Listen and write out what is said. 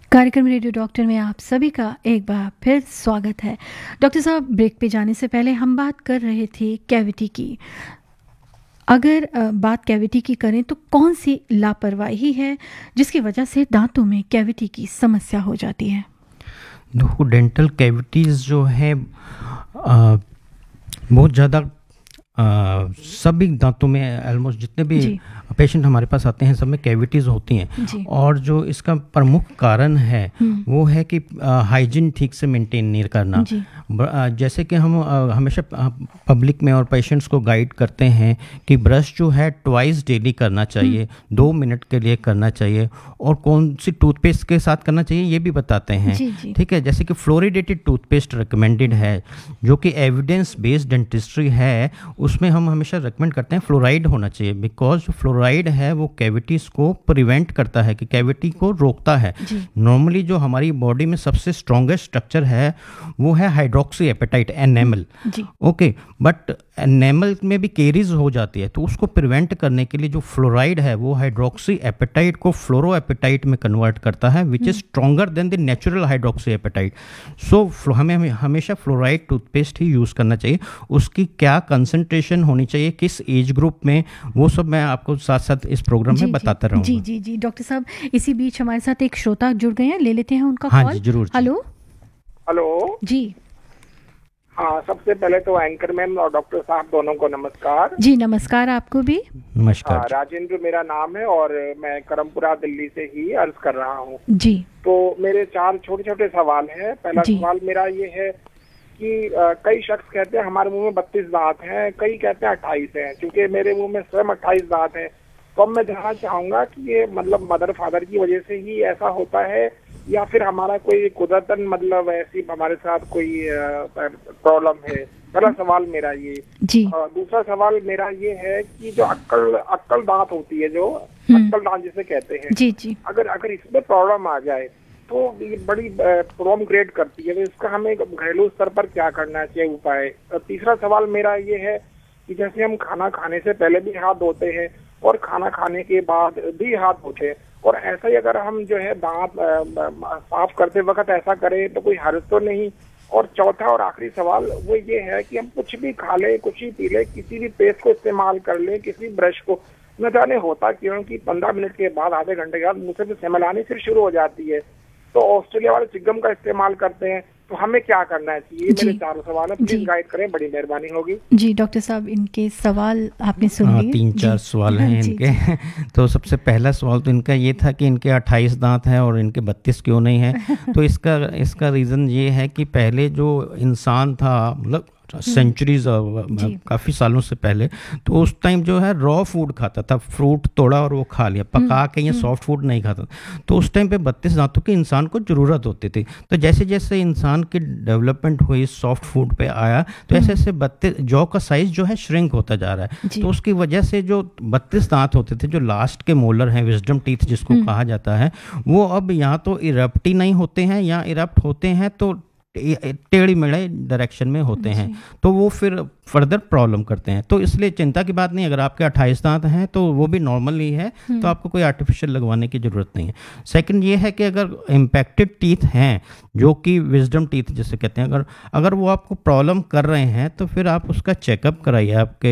कार्यक्रम radio doctor में आप सभी का एक बार फिर स्वागत है। डॉक्टर साहब, ब्रेक पे जाने से पहले हम बात कर रहे थे कैविटी की। अगर बात कैविटी की करें तो कौन सी लापरवाही है जिसकी वजह से दांतों में कैविटी की समस्या हो जाती है? देखो, डेंटल कैविटीज़ जो है बहुत ज़्यादा सभी दांतों में ऑलमोस्ट जितने भी पेशेंट हमारे पास आते हैं सब में कैविटीज़ होती हैं। और जो इसका प्रमुख कारण है वो है कि हाइजीन ठीक से मेंटेन नहीं करना। जैसे कि हम हमेशा पब्लिक में और पेशेंट्स को गाइड करते हैं कि ब्रश जो है ट्वाइस डेली करना चाहिए, 2 मिनट के लिए करना चाहिए, और कौन सी टूथपेस्ट के साथ करना चाहिए ये भी बताते हैं। ठीक है, जैसे कि फ्लोरिडेटेड टूथपेस्ट रिकमेंडेड है, जो कि एविडेंस बेस्ड डेंटिस्ट्री है, उसमें हम हमेशा रिकमेंड करते हैं फ्लोराइड होना चाहिए। बिकॉज जो फ्लोराइड है वो कैविटीज़ को प्रिवेंट करता है, कि कैविटी को रोकता है। नॉर्मली जो हमारी बॉडी में सबसे स्ट्रॉन्गेस्ट स्ट्रक्चर है वो है hydroxy apatite, enamel. Okay, but enamel में भी केरीज हो जाती है, तो उसको प्रिवेंट करने के लिए जो फ्लोराइड है वो हाइड्रोक्सी एपेटाइट को फ्लोरो एपेटाइट में कन्वर्ट करता है, which is stronger than the natural hydroxy apatite. सो हमें हमेशा फ्लोराइड टूथपेस्ट ही यूज़ करना चाहिए। उसकी क्या कंसंट्रेशन होनी चाहिए, किस एज ग्रुप में, वो सब मैं आपको साथ साथ इस प्रोग्राम में बताता रहूँगा। जी जी जी डॉक्टर साहब, इसी बीच हमारे साथ एक श्रोता जुड़ गए हैं, ले लेते हैं उनका कॉल। हाँ जी, जरूर। हेलो हेलो जी। हाँ, सबसे पहले तो एंकर मैम और डॉक्टर साहब दोनों को नमस्कार। जी नमस्कार, आपको भी नमस्कार। राजेंद्र मेरा नाम है और मैं करमपुरा दिल्ली से ही अर्ज कर रहा हूँ। जी, तो मेरे 4 छोटे छोटे सवाल हैं। पहला सवाल मेरा ये है कि कई शख्स कहते हैं हमारे मुंह में 32 दांत हैं, कई कहते हैं 28 हैं। क्योंकि मेरे मुंह में स्वयं 28 दांत हैं, तो अब मैं जानना चाहूंगा कि ये मतलब मदर फादर की वजह से ही ऐसा होता है, या फिर हमारा कोई कुदरतन मतलब ऐसी हमारे साथ कोई प्रॉब्लम है। पहला सवाल मेरा ये। दूसरा सवाल मेरा ये है कि जो अक्कल दांत होती है, जो अक्कल दांत जिसे कहते हैं, जी। अगर इसमें प्रॉब्लम आ जाए तो ये बड़ी प्रॉब्लम क्रिएट करती है। तो इसका हमें घरेलू स्तर पर क्या करना चाहिए उपाय। तीसरा सवाल मेरा ये है कि जैसे हम खाना खाने से पहले भी हाथ धोते हैं और खाना खाने के बाद भी हाथ धोते हैं, और ऐसा ही अगर हम जो है दांत साफ करते वक्त ऐसा करें तो कोई हर्ज तो नहीं। और चौथा और आखिरी सवाल वो ये है कि हम कुछ भी खा लें, कुछ ही पी लें, किसी भी पेस्ट को इस्तेमाल कर लें, किसी ब्रश को, न जाने होता क्यों कि 15 मिनट के बाद, आधे घंटे के बाद मुंह से स्मेल आनी फिर शुरू हो जाती है। तो ऑस्ट्रेलिया वाले चिगम का इस्तेमाल करते हैं, तो हमें क्या करना चाहिए? मेरे 4 सवाल है, प्लीज गाइड करें, बड़ी मेहरबानी होगी। जी डॉक्टर साहब, इनके सवाल आपने सुन लिए। 3-4 सवाल हैं इनके। तो सबसे पहला सवाल तो इनका ये था कि इनके 28 दांत हैं और इनके 32 क्यों नहीं है। तो इसका रीज़न ये है कि पहले जो इंसान था, मतलब सेंचुरीज काफ़ी सालों से पहले, तो उस टाइम जो है रॉ फूड खाता था, फ्रूट तोड़ा और वो खा लिया, पका के या सॉफ्ट फूड नहीं खाता। तो उस टाइम पे 32 दांतों की इंसान को ज़रूरत होती थी। तो जैसे जैसे इंसान की डेवलपमेंट हुई, सॉफ्ट फूड पे आया, तो ऐसे ऐसे 32 जॉ का साइज जो है श्रिंक होता जा रहा है। तो उसकी वजह से जो 32 दांत होते थे, जो लास्ट के मोलर हैं, विजडम टीथ जिसको कहा जाता है, वो अब यहाँ तो इरप्ट ही नहीं होते हैं, या इरप्ट होते हैं तो टेढ़ी मेढ़े डायरेक्शन में होते हैं, तो वो फिर फर्दर प्रॉब्लम करते हैं। तो इसलिए चिंता की बात नहीं, अगर आपके 28 दांत हैं तो वो भी नॉर्मल ही है, तो आपको कोई आर्टिफिशियल लगवाने की ज़रूरत नहीं है। सेकंड ये है कि अगर इम्पैक्टेड टीथ हैं, जो कि विजडम टीथ जिसे कहते हैं, अगर वो आपको प्रॉब्लम कर रहे हैं, तो फिर आप उसका चेकअप कराइए। आपके